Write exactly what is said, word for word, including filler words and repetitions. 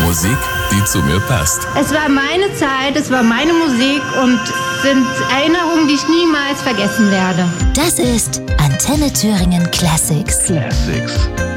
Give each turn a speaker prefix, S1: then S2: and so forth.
S1: Musik, die zu mir passt.
S2: Es war meine Zeit, es war meine Musik und sind Erinnerungen, die ich niemals vergessen werde.
S3: Das ist Antenne Thüringen Classics.
S1: Classics.